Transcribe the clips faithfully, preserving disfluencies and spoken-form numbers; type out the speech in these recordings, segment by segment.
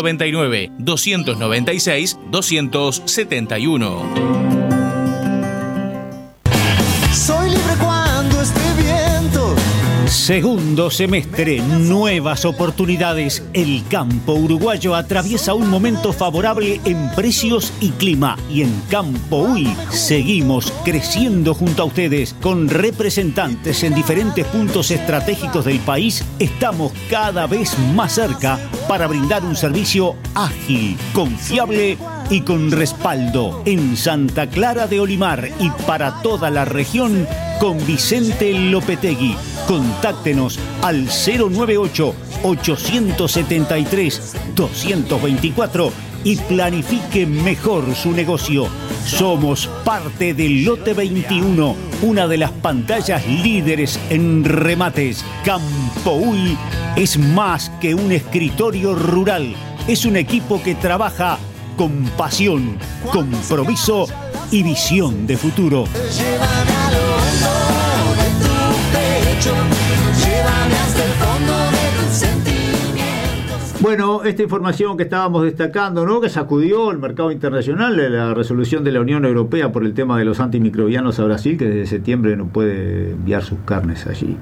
noventa y nueve, doscientos noventa y seis, doscientos setenta y uno. Soy libre cuando esté viento. Segundo semestre, nuevas oportunidades. El campo uruguayo atraviesa un momento favorable en precios y clima. Y en Campo Uy seguimos creciendo junto a ustedes. Con representantes en diferentes puntos estratégicos del país, estamos cada vez más cerca para brindar un servicio ágil, confiable y con respaldo. En Santa Clara de Olimar y para toda la región, con Vicente Lopetegui. Contáctenos al cero noventa y ocho, ochocientos setenta y tres, doscientos veinticuatro y planifique mejor su negocio. Somos parte del Lote veintiuno, una de las pantallas líderes en remates. Campo Uy es más que un escritorio rural. Es un equipo que trabaja con pasión, compromiso y visión de futuro. Llévame a lo hondo de tu pecho, llévame hasta el fondo de tus sentimientos. Bueno, esta información que estábamos destacando, ¿no?, que sacudió el mercado internacional, de la resolución de la Unión Europea por el tema de los antimicrobianos a Brasil, que desde septiembre no puede enviar sus carnes allí.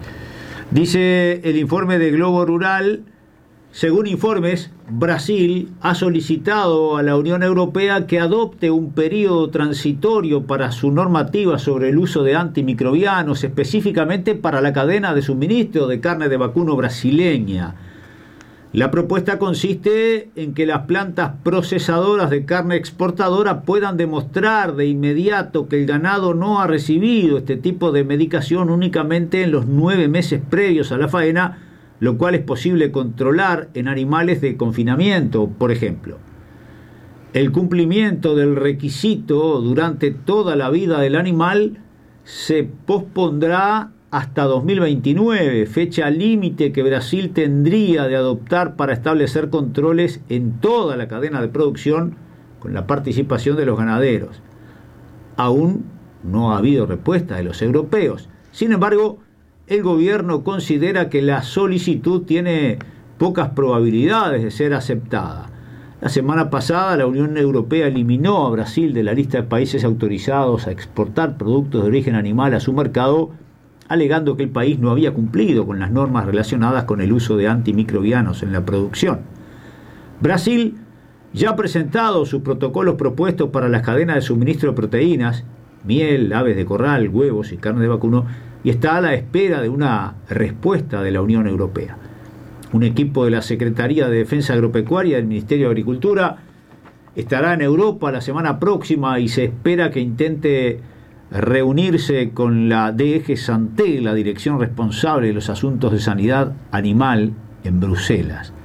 Dice el informe de Globo Rural. Según informes, Brasil ha solicitado a la Unión Europea que adopte un periodo transitorio para su normativa sobre el uso de antimicrobianos, específicamente para la cadena de suministro de carne de vacuno brasileña. La propuesta consiste en que las plantas procesadoras de carne exportadora puedan demostrar de inmediato que el ganado no ha recibido este tipo de medicación únicamente en los nueve meses previos a la faena, lo cual es posible controlar en animales de confinamiento, por ejemplo. El cumplimiento del requisito durante toda la vida del animal se pospondrá hasta dos mil veintinueve, fecha límite que Brasil tendría de adoptar para establecer controles en toda la cadena de producción con la participación de los ganaderos. Aún no ha habido respuesta de los europeos. Sin embargo, el gobierno considera que la solicitud tiene pocas probabilidades de ser aceptada. La semana pasada la Unión Europea eliminó a Brasil de la lista de países autorizados a exportar productos de origen animal a su mercado, alegando que el país no había cumplido con las normas relacionadas con el uso de antimicrobianos en la producción. Brasil ya ha presentado sus protocolos propuestos para las cadenas de suministro de proteínas, miel, aves de corral, huevos y carne de vacuno, y está a la espera de una respuesta de la Unión Europea. Un equipo de la Secretaría de Defensa Agropecuaria del Ministerio de Agricultura estará en Europa la semana próxima y se espera que intente reunirse con la D G Santé, la Dirección Responsable de los Asuntos de Sanidad Animal, en Bruselas.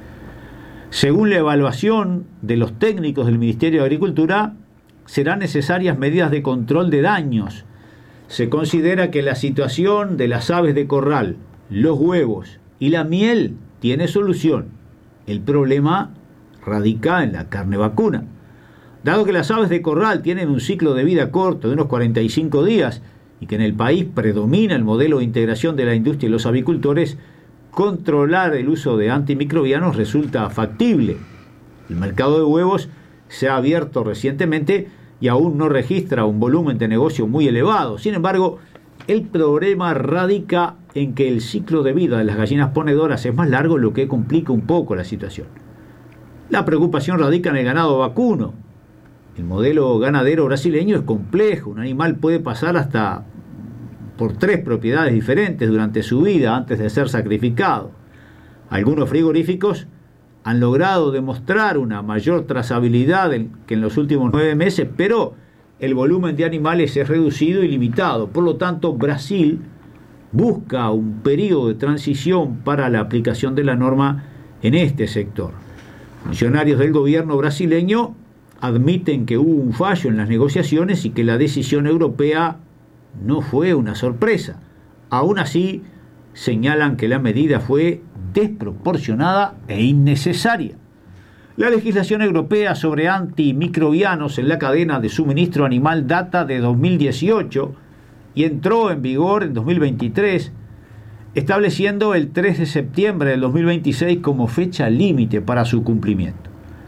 Según la evaluación de los técnicos del Ministerio de Agricultura, serán necesarias medidas de control de daños. Se considera que la situación de las aves de corral, los huevos y la miel tiene solución. El problema radica en la carne vacuna. Dado que las aves de corral tienen un ciclo de vida corto de unos cuarenta y cinco días y que en el país predomina el modelo de integración de la industria y los avicultores, controlar el uso de antimicrobianos resulta factible. El mercado de huevos se ha abierto recientemente y aún no registra un volumen de negocio muy elevado. Sin embargo, el problema radica en que el ciclo de vida de las gallinas ponedoras es más largo, lo que complica un poco la situación. La preocupación radica en el ganado vacuno. El modelo ganadero brasileño es complejo. Un animal puede pasar hasta por tres propiedades diferentes durante su vida antes de ser sacrificado. Algunos frigoríficos han logrado demostrar una mayor trazabilidad que en los últimos nueve meses, pero el volumen de animales es reducido y limitado. Por lo tanto, Brasil busca un periodo de transición para la aplicación de la norma en este sector. Funcionarios del gobierno brasileño admiten que hubo un fallo en las negociaciones y que la decisión europea no fue una sorpresa. Aún así, señalan que la medida fue desproporcionada e innecesaria. La legislación europea sobre antimicrobianos en la cadena de suministro animal data de dos mil dieciocho y entró en vigor en dos mil veintitrés, estableciendo el tres de septiembre del dos mil veintiséis como fecha límite para su cumplimiento.